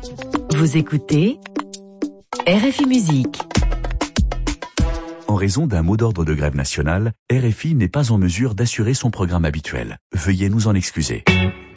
Vous écoutez RFI Musique. En raison d'un mot d'ordre de grève nationale, RFI n'est pas en mesure d'assurer son programme habituel. Veuillez nous en excuser.